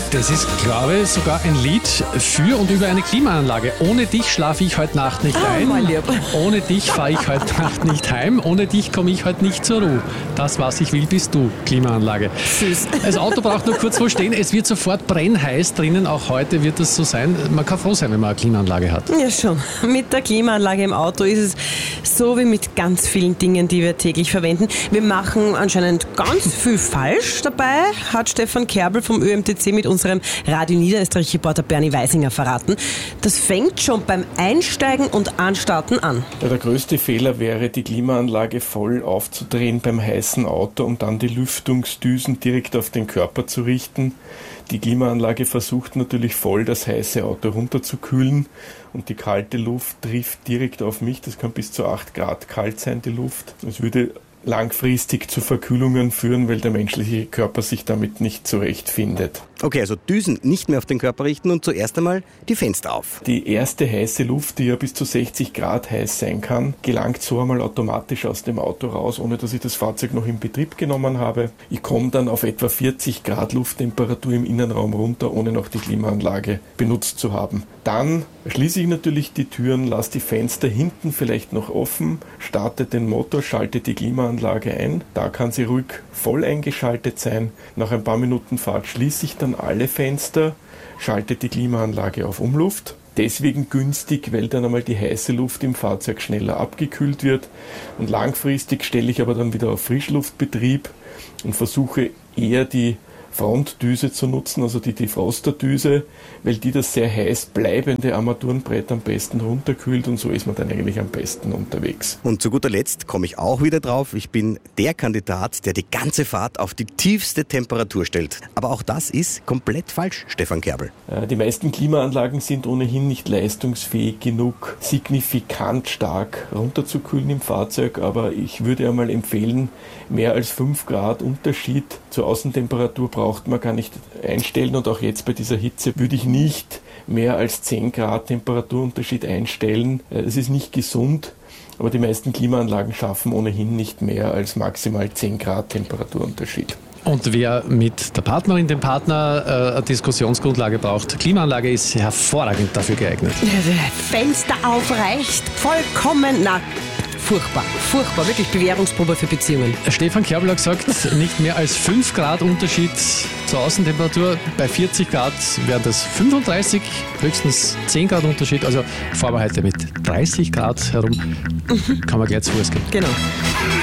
Das ist, glaube ich, sogar ein Lied für und über eine Klimaanlage. Ohne dich schlafe ich heute Nacht nicht ein. mein Lieber. Ohne dich fahre ich heute Nacht nicht heim. Ohne dich komme ich heute nicht zur Ruhe. Das, was ich will, bist du, Klimaanlage. Süß. Das Auto braucht nur kurz wo stehen. Es wird sofort brennheiß drinnen. Auch heute wird es so sein. Man kann froh sein, wenn man eine Klimaanlage hat. Ja schon. Mit der Klimaanlage im Auto ist es so wie mit ganz vielen Dingen, die wir täglich verwenden. Wir machen anscheinend ganz viel falsch dabei, hat Stefan Kerbel vom ÖMTC mit unserem Radio Niederösterreich-Reporter Bernie Weisinger verraten. Das fängt schon beim Einsteigen und Anstarten an. Ja, der größte Fehler wäre, die Klimaanlage voll aufzudrehen beim heißen Auto und dann die Lüftungsdüsen direkt auf den Körper zu richten. Die Klimaanlage versucht natürlich voll das heiße Auto runterzukühlen und die kalte Luft trifft direkt auf mich. Das kann bis zu 8 Grad kalt sein, die Luft. Es würde langfristig zu Verkühlungen führen, weil der menschliche Körper sich damit nicht zurechtfindet. Okay, also Düsen nicht mehr auf den Körper richten und zuerst einmal die Fenster auf. Die erste heiße Luft, die ja bis zu 60 Grad heiß sein kann, gelangt so einmal automatisch aus dem Auto raus, ohne dass ich das Fahrzeug noch in Betrieb genommen habe. Ich komme dann auf etwa 40 Grad Lufttemperatur im Innenraum runter, ohne noch die Klimaanlage benutzt zu haben. Dann schließe ich natürlich die Türen, lasse die Fenster hinten vielleicht noch offen, starte den Motor, schalte die Klimaanlage ein. Da kann sie ruhig voll eingeschaltet sein. Nach ein paar Minuten Fahrt schließe ich dann alle Fenster, schalte die Klimaanlage auf Umluft. Deswegen günstig, weil dann einmal die heiße Luft im Fahrzeug schneller abgekühlt wird. Und langfristig stelle ich aber dann wieder auf Frischluftbetrieb und versuche eher die Frontdüse zu nutzen, also die Defrosterdüse, weil die das sehr heiß bleibende Armaturenbrett am besten runterkühlt und so ist man dann eigentlich am besten unterwegs. Und zu guter Letzt komme ich auch wieder drauf, ich bin der Kandidat, der die ganze Fahrt auf die tiefste Temperatur stellt. Aber auch das ist komplett falsch, Stefan Kerbel. Die meisten Klimaanlagen sind ohnehin nicht leistungsfähig genug, signifikant stark runterzukühlen im Fahrzeug, aber ich würde einmal empfehlen, mehr als 5 Grad Unterschied zur Außentemperatur braucht man gar nicht einstellen und auch jetzt bei dieser Hitze würde ich nicht mehr als 10 Grad Temperaturunterschied einstellen. Es ist nicht gesund, aber die meisten Klimaanlagen schaffen ohnehin nicht mehr als maximal 10 Grad Temperaturunterschied. Und wer mit der Partnerin, dem Partner eine Diskussionsgrundlage braucht, Klimaanlage ist hervorragend dafür geeignet. Fenster aufreicht, vollkommen, furchtbar, wirklich Bewährungsprobe für Beziehungen. Stefan Kerbel hat gesagt, nicht mehr als 5 Grad Unterschied zur Außentemperatur. Bei 40 Grad wären das 35, höchstens 10 Grad Unterschied. Also fahren wir heute mit 30 Grad herum, kann man gleich zu Fuß gehen. Genau.